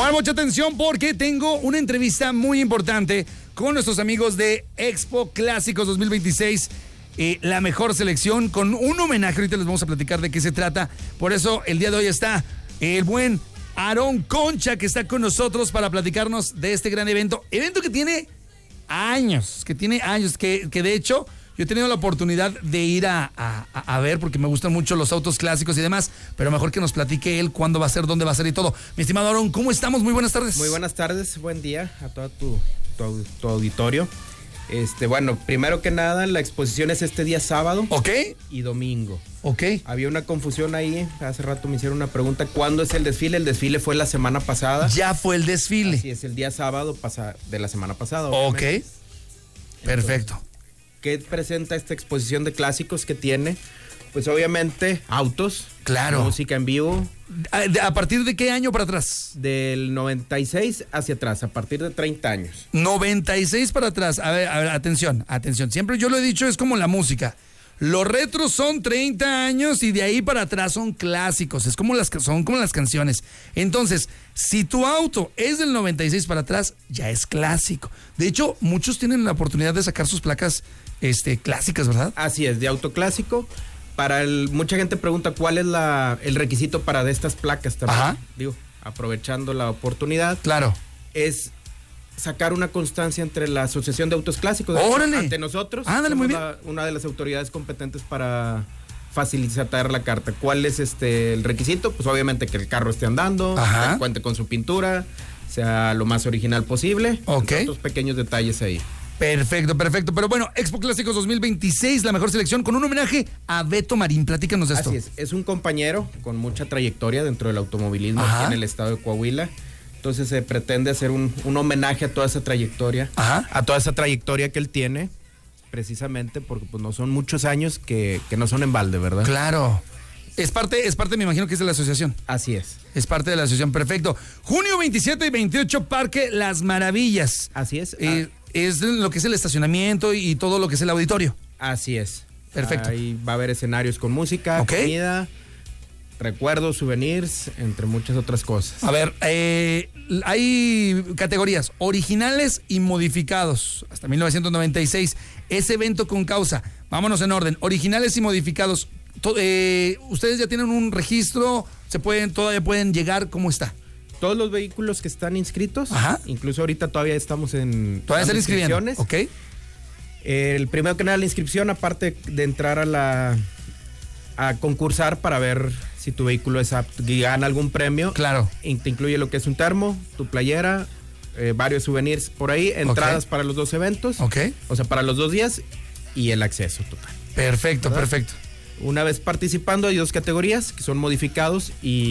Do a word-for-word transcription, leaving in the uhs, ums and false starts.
Ahora mucha atención porque tengo una entrevista muy importante con nuestros amigos de Expo Clásicos dos mil veintiséis. Eh, la mejor selección con un homenaje. Ahorita les vamos a platicar de qué se trata. Por eso el día de hoy está el buen Aarón Concha, que está con nosotros para platicarnos de este gran evento. Evento que tiene años, que tiene años, que, que de hecho yo he tenido la oportunidad de ir a, a, a ver porque me gustan mucho los autos clásicos y demás, pero mejor que nos platique él cuándo va a ser, dónde va a ser y todo. Mi estimado Aarón, ¿cómo estamos? Muy buenas tardes. Muy buenas tardes, buen día a todo tu, tu, tu auditorio. Este, bueno, primero que nada, la exposición es este día sábado. Ok. Y domingo. Ok. Había una confusión ahí, hace rato me hicieron una pregunta, ¿cuándo es el desfile? El desfile fue la semana pasada. Ya fue el desfile. Así es, el día sábado pasa, de la semana pasada. Ok. Obviamente. Perfecto. Entonces, ¿qué presenta esta exposición de clásicos que tiene? Pues obviamente autos. Claro. Música en vivo. ¿A, a partir de qué año para atrás? Del noventa y seis hacia atrás, a partir de treinta años. noventa y seis para atrás. A ver, a ver, atención, atención. Siempre yo lo he dicho, es como la música. Los retros son treinta años y de ahí para atrás son clásicos. Es como las, son como las canciones. Entonces, si tu auto es del noventa y seis para atrás, ya es clásico. De hecho, muchos tienen la oportunidad de sacar sus placas este, clásicas, ¿verdad? Así es, de auto clásico. Para el, mucha gente pregunta cuál es la, el requisito para de estas placas también. Ajá. Digo, aprovechando la oportunidad. Claro. Es sacar una constancia entre la Asociación de Autos Clásicos. ¡Órale! Ante nosotros. Ándale, muy bien. La, una de las autoridades competentes para facilitar la carta. ¿Cuál es este el requisito? Pues obviamente que el carro esté andando, que cuente con su pintura, sea lo más original posible. Ok. Otros pequeños detalles ahí. Perfecto, perfecto. Pero bueno, Expo Clásicos dos mil veintiséis, la mejor selección, con un homenaje a Beto Marín. Platícanos de esto. Así es, es un compañero con mucha trayectoria dentro del automovilismo aquí en el estado de Coahuila. Entonces se pretende hacer un, un homenaje a toda esa trayectoria, Ajá. a toda esa trayectoria que él tiene, precisamente porque pues no son muchos años que, que no son en balde, ¿verdad? Claro. Es parte, es parte, me imagino que es de la asociación. Así es. Es parte de la asociación, perfecto. Junio veintisiete y veintiocho, Parque Las Maravillas. Así es. Eh, ah. Es lo que es el estacionamiento y todo lo que es el auditorio. Así es. Perfecto. Ahí va a haber escenarios con música, okay. comida, recuerdos, souvenirs, entre muchas otras cosas. A ver, eh, hay categorías originales y modificados hasta mil novecientos noventa y seis. Ese evento con causa, vámonos en orden, originales y modificados. To, eh, ¿Ustedes ya tienen un registro? ¿Se pueden, todavía pueden llegar? ¿Cómo está? Todos los vehículos que están inscritos, Ajá. Incluso ahorita todavía estamos en... Todavía están inscribiendo, ok. El primero que nada, la inscripción, aparte de entrar a la a concursar para ver si tu vehículo es apto, gana algún premio. Claro. Te incluye lo que es un termo, tu playera, eh, varios souvenirs por ahí, entradas okay. para los dos eventos. Ok. O sea, para los dos días y el acceso total. Perfecto, ¿verdad? Perfecto. Una vez participando hay dos categorías que son modificados y